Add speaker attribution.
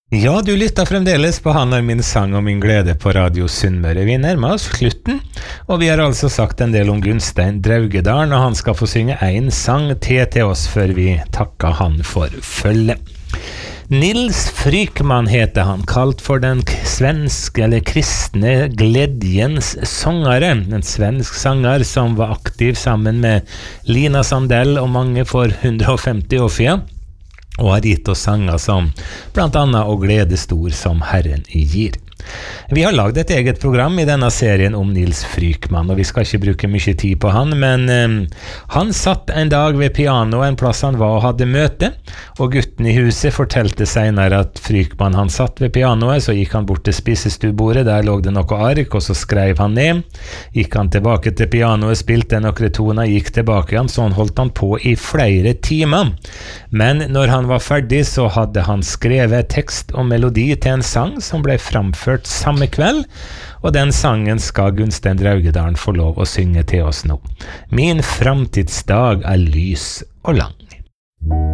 Speaker 1: Ja, du lytter fremdeles på Han min sang og min glede på Radio Sunnmøre. Vi nærmer oss slutten, og vi har altså sagt en del om Gunstein Draugedalen, og han skal få synge en sang til oss før vi takker han for følge. Nils Frykman heter han, kalt for den svenske eller kristne gledjens sangere. En svensk sanger som var aktiv sammen med Lina Sandell og mange for 150 år siden, og har gitt oss sanger som blant annet «Å glede stor som Herren gir». Vi har laget et eget program i denne serien om Nils Frykman, og vi skal ikke bruke mye tid på han, men han satt en dag ved pianoet en plass han var og hadde møte, og gutten i huset fortalte senere at Frykman han satt ved pianoet, så gikk han bort til spisestuebordet, der lå det noe ark, og så skrev han ned, gikk han tilbake til pianoet, spilte noen toner, gikk tilbake igjen, så han holdt han på i flere timer. Men når han var ferdig, så hadde han skrevet tekst og melodi til en sang som ble framført samme kveld, og den sangen skal Gunstein Draugedalen få lov å synge til oss nå. Min framtidsdag er lys og lang.